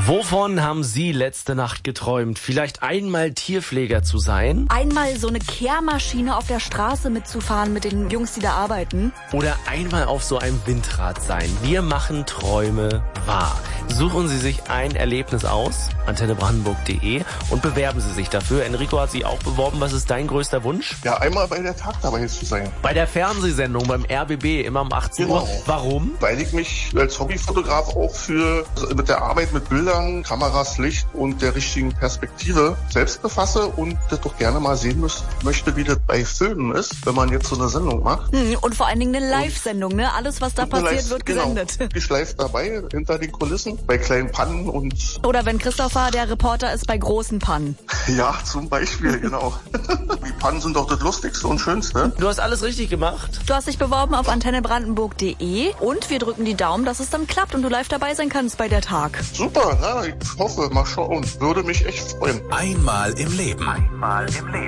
Wovon haben Sie letzte Nacht geträumt? Vielleicht einmal Tierpfleger zu sein? Einmal so eine Kehrmaschine auf der Straße mitzufahren mit den Jungs, die da arbeiten? Oder einmal auf so einem Windrad sein? Wir machen Träume wahr. Suchen Sie sich ein Erlebnis aus, antennebrandenburg.de, und bewerben Sie sich dafür. Enrico hat sich auch beworben. Was ist dein größter Wunsch? Ja, einmal bei der Tag dabei zu sein. Bei der Fernsehsendung beim RBB, immer um 18 Uhr. Warum? Weil ich mich als Hobbyfotograf auch mit der Arbeit mit Bildern, Kameras, Licht und der richtigen Perspektive selbst befasse und das doch gerne mal sehen möchte, wie das bei Filmen ist, wenn man jetzt so eine Sendung macht. Und vor allen Dingen eine Live-Sendung, ne? Alles, was da passiert, wird gesendet. Genau. Ich live dabei, hinter den Kulissen, bei kleinen Pannen und... Oder wenn Christopher der Reporter ist bei großen Pannen. Ja, zum Beispiel, genau. Die Pannen sind doch das Lustigste und Schönste. Du hast alles richtig gemacht. Du hast dich beworben auf antennebrandenburg.de und wir drücken die Daumen, dass es dann klappt und du live dabei sein kannst bei der Tag. Super, ja, ich hoffe, mal schauen. Würde mich echt freuen. Einmal im Leben.